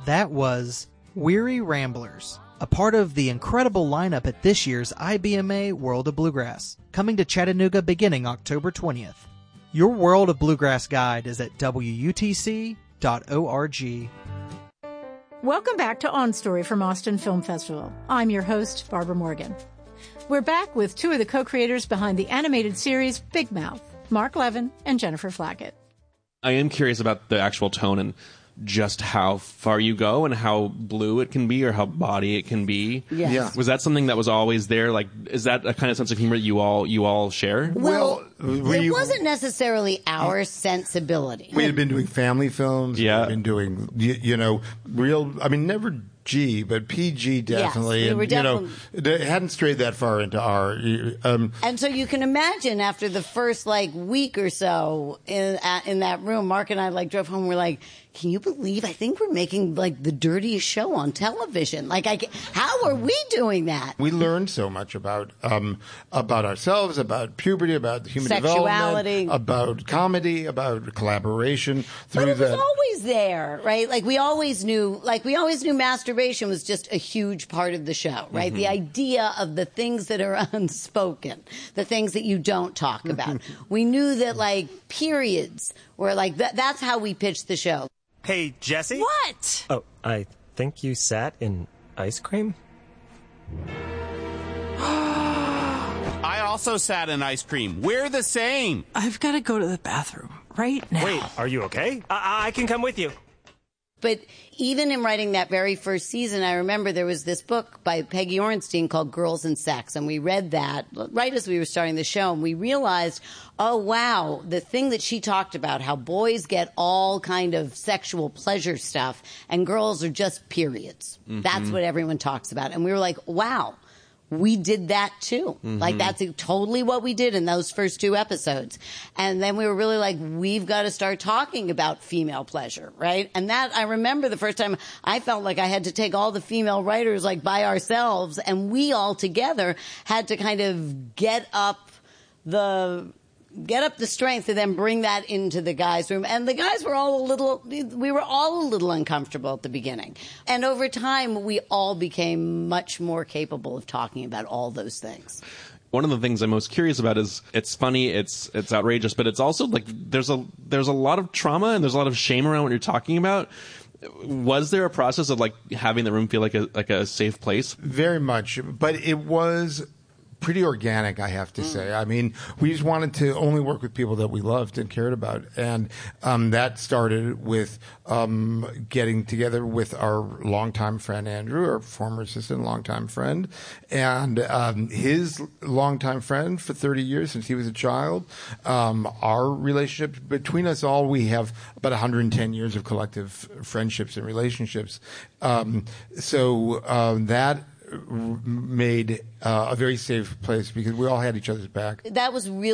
That was Weary Ramblers, a part of the incredible lineup at this year's IBMA World of Bluegrass, coming to Chattanooga beginning October 20th. Your World of Bluegrass guide is at WUTC.org. Welcome back to On Story from Austin Film Festival. I'm your host, Barbara Morgan. We're back with two of the co-creators behind the animated series Big Mouth, Mark Levin and Jennifer Flackett. I am curious about the actual tone and just how far you go and how blue it can be or how bawdy it can be. Yes. Yeah. Was that something that was always there? Like, is that a kind of sense of humor that you all share? Well, it wasn't necessarily our sensibility. We had been doing family films. Yeah. We had been doing, real, never G, but PG definitely. Yes, we were definitely. It hadn't strayed that far into R. And so you can imagine after the first week or so in that room, Mark and I drove home. We're like, can you believe? I think we're making the dirtiest show on television. How are we doing that? We learned so much about ourselves, about puberty, about human sexuality, development, about comedy, about collaboration. But it was always there, right? We always knew masturbation was just a huge part of the show, right? Mm-hmm. The idea of the things that are unspoken, the things that you don't talk about. We knew that periods were that's how we pitched the show. Hey, Jesse? What? Oh, I think you sat in ice cream? I also sat in ice cream. We're the same. I've got to go to the bathroom right now. Wait, are you okay? I can come with you. But even in writing that very first season, I remember there was this book by Peggy Orenstein called Girls and Sex, and we read that right as we were starting the show, and we realized, oh, wow, the thing that she talked about, how boys get all kind of sexual pleasure stuff, and girls are just periods. Mm-hmm. That's what everyone talks about. And we were like, wow. We did that too. Mm-hmm. That's totally what we did in those first 2 episodes. And then we were really we've got to start talking about female pleasure, right? And that, I remember the first time I felt like I had to take all the female writers by ourselves, and we all together had to kind of get up the strength to then bring that into the guys' room. And the guys were we were all a little uncomfortable at the beginning. And over time, we all became much more capable of talking about all those things. One of the things I'm most curious about is it's funny, it's outrageous, but it's also there's a lot of trauma and there's a lot of shame around what you're talking about. Was there a process of having the room feel like a safe place? Very much, but it was pretty organic, I have to say. We just wanted to only work with people that we loved and cared about. And that started with getting together with our longtime friend, Andrew, our former assistant, longtime friend, and his longtime friend for 30 years since he was a child. Our relationship between us all, we have about 110 years of collective friendships and relationships. So that made a very safe place because we all had each other's back. That was really